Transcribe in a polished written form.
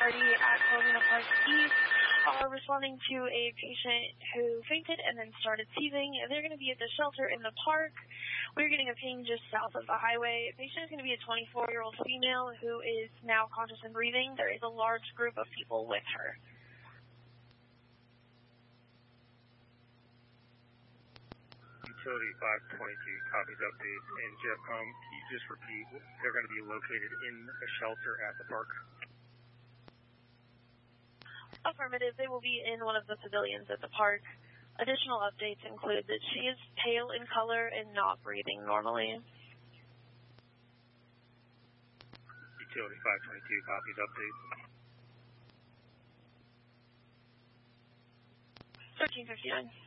party at Columbia Park East are responding to a patient who fainted and then started seizing. They're going to be at the shelter in the park. We're getting a ping just south of the highway. The patient is going to be a 24-year-old female who is now conscious and breathing. There is a large group of people with her. Utility 522 copies update. And Jeff, can you just repeat, they're going to be located in a shelter at the park? Affirmative. They will be in one of the pavilions at the park. Additional updates include that she is pale in color and not breathing normally. Utility 522 copies update. 1359.